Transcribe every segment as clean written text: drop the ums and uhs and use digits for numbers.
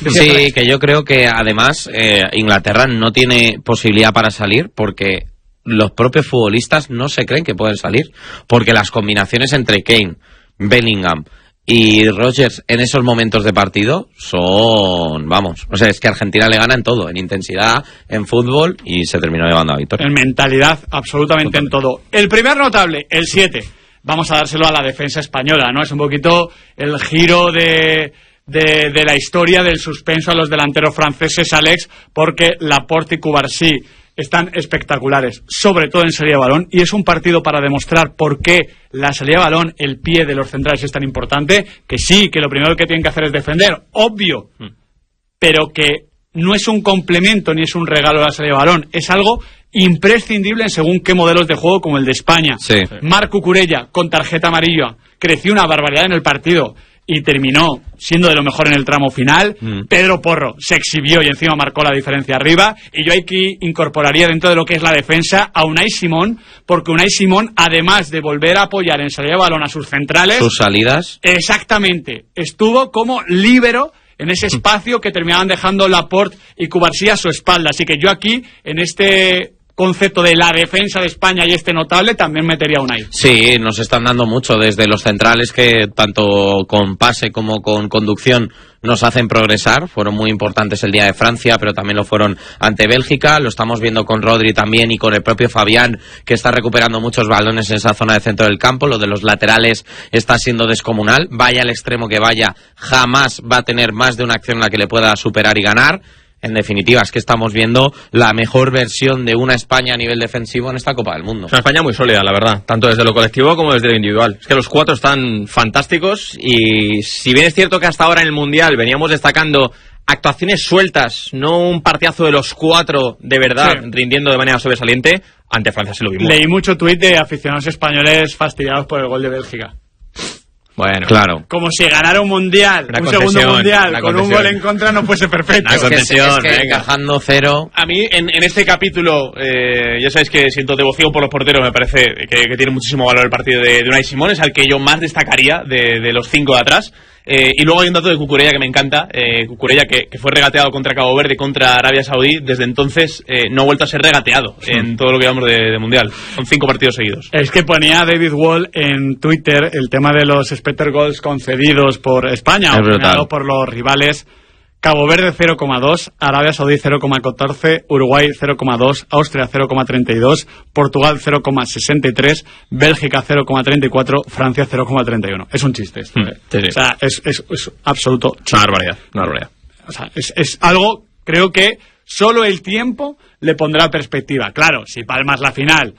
Sí, que yo creo que además Inglaterra no tiene posibilidad para salir porque los propios futbolistas no se creen que pueden salir, porque las combinaciones entre Kane, Bellingham y Rodgers en esos momentos de partido son, vamos, o sea, es que Argentina le gana en todo, en intensidad, en fútbol, y se terminó llevando a victoria. En mentalidad, absolutamente en todo. El primer notable, el 7. Vamos a dárselo a la defensa española, ¿no? Es un poquito el giro de la historia del suspenso a los delanteros franceses, Alex, porque Laporte y Cubarsí están espectaculares, sobre todo en salida de balón, y es un partido para demostrar por qué la salida de balón, el pie de los centrales es tan importante, que sí, que lo primero que tienen que hacer es defender, obvio, pero que no es un complemento ni es un regalo a la salida de balón, es algo imprescindible en según qué modelos de juego, como el de España. Sí. Marc Cucurella, con tarjeta amarilla, creció una barbaridad en el partido y terminó siendo de lo mejor en el tramo final. Pedro Porro se exhibió y encima marcó la diferencia arriba, y yo aquí incorporaría dentro de lo que es la defensa a Unai Simón, porque Unai Simón, además de volver a apoyar en salida de balón a sus centrales, sus salidas, exactamente, estuvo como líbero en ese espacio que terminaban dejando Laporte y Cubarsí a su espalda. Así que yo aquí, en este concepto de la defensa de España y este notable, también metería a Unai. Sí, nos están dando mucho desde los centrales, que tanto con pase como con conducción nos hacen progresar. Fueron muy importantes el día de Francia, pero también lo fueron ante Bélgica. Lo estamos viendo con Rodri también y con el propio Fabián, que está recuperando muchos balones en esa zona de centro del campo. Lo de los laterales está siendo descomunal. Vaya al extremo que vaya, jamás va a tener más de una acción en la que le pueda superar y ganar. En definitiva, es que estamos viendo la mejor versión de una España a nivel defensivo en esta Copa del Mundo. Es una España muy sólida, la verdad, tanto desde lo colectivo como desde lo individual. Es que los cuatro están fantásticos, y si bien es cierto que hasta ahora en el Mundial veníamos destacando actuaciones sueltas, no un partidazo de los cuatro de verdad, sí, rindiendo de manera sobresaliente, ante Francia sí lo vimos. Leí mucho tuit de aficionados españoles fastidiados por el gol de Bélgica. Bueno, claro. Como si ganara un mundial, un segundo mundial, con un gol en contra no fuese perfecto. Es que encajando cero. A mí, en este capítulo, ya sabéis que siento devoción por los porteros, me parece que tiene muchísimo valor el partido de Unai Simón, es al que yo más destacaría de los 5 de atrás. Y luego hay un dato de Cucurella que me encanta. Cucurella, que fue regateado contra Cabo Verde, contra Arabia Saudí, desde entonces no ha vuelto a ser regateado en todo lo que llevamos de Mundial. Son 5 partidos seguidos. Es que ponía David Wall en Twitter el tema de los expected goals concedidos por España, o por los rivales. Cabo Verde 0,2, Arabia Saudí 0,14, Uruguay 0,2, Austria 0,32, Portugal 0,63, Bélgica 0,34, Francia 0,31. Es un chiste esto, ¿eh? Sí. O sea, es absoluto chiste. Una barbaridad. O sea, es algo, creo que solo el tiempo le pondrá perspectiva. Claro, si palmas la final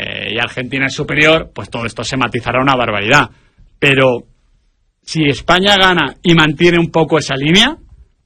y Argentina es superior, pues todo esto se matizará una barbaridad. Pero si España gana y mantiene un poco esa línea,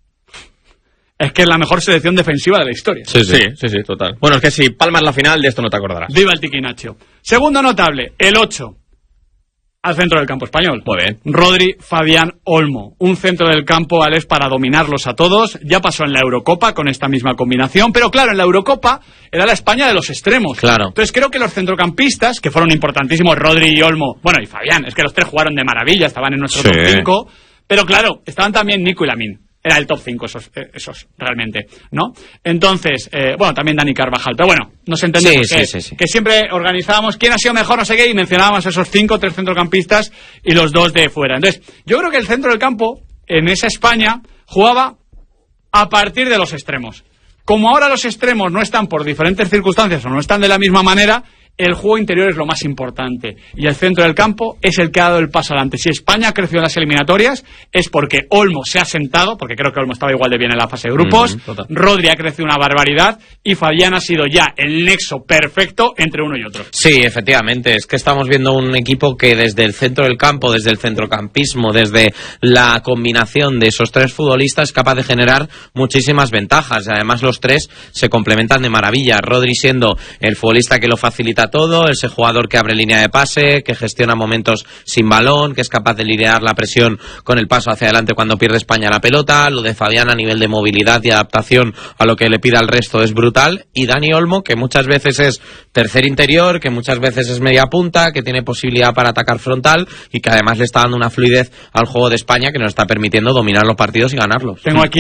es que es la mejor selección defensiva de la historia. Sí, total. Bueno, es que si palmas la final, de esto no te acordarás. Viva el Tiquinacho. Segundo notable, el 8. Al centro del campo español. Muy bien. Rodri, Fabián, Olmo. Un centro del campo, Alex, para dominarlos a todos. Ya pasó en la Eurocopa con esta misma combinación. Pero claro, en la Eurocopa era la España de los extremos. Claro. Entonces creo que los centrocampistas, que fueron importantísimos, Rodri y Olmo, bueno, y Fabián, es que los tres jugaron de maravilla, estaban en nuestro top 5. Pero claro, estaban también Nico y Lamine. Era el top 5 esos realmente, ¿no? Entonces, bueno, también Dani Carvajal, pero bueno, nos entendemos que siempre organizábamos quién ha sido mejor, no sé qué, y mencionábamos esos 5, 3 centrocampistas y los 2 de fuera. Entonces, yo creo que el centro del campo, en esa España, jugaba a partir de los extremos. Como ahora los extremos no están por diferentes circunstancias o no están de la misma manera, el juego interior es lo más importante y el centro del campo es el que ha dado el paso adelante. Si España ha crecido en las eliminatorias es porque Olmo se ha sentado, porque creo que Olmo estaba igual de bien en la fase de grupos, Rodri ha crecido una barbaridad y Fabián ha sido ya el nexo perfecto entre uno y otro. Sí, efectivamente, es que estamos viendo un equipo que desde el centro del campo, desde el centrocampismo, desde la combinación de esos 3 futbolistas es capaz de generar muchísimas ventajas. Además los 3 se complementan de maravilla. Rodri siendo el futbolista que lo facilita todo, ese jugador que abre línea de pase, que gestiona momentos sin balón, que es capaz de lidiar la presión con el paso hacia adelante cuando pierde España la pelota. Lo de Fabián a nivel de movilidad y adaptación a lo que le pide al resto es brutal. Y Dani Olmo, que muchas veces es tercer interior, que muchas veces es media punta, que tiene posibilidad para atacar frontal y que además le está dando una fluidez al juego de España que nos está permitiendo dominar los partidos y ganarlos. Tengo aquí